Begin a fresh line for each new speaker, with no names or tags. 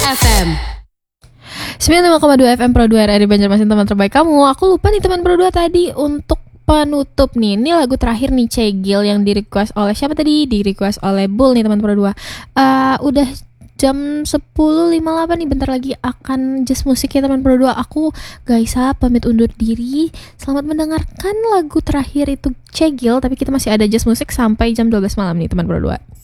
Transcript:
FM
95,2 FM Pro 2 RRI Banjarmasin, teman terbaik kamu. Aku lupa nih teman Pro 2 tadi untuk penutup nih. Ini lagu terakhir nih, Cegil, yang di request oleh siapa tadi? Di request oleh Bull nih teman Pro 2. Udah jam 10.58 nih, bentar lagi akan Just Musik ya teman Pro 2. Aku Gaisa pamit undur diri. Selamat mendengarkan lagu terakhir itu, Cegil, tapi kita masih ada Just Musik sampai jam 12 malam nih teman Pro 2.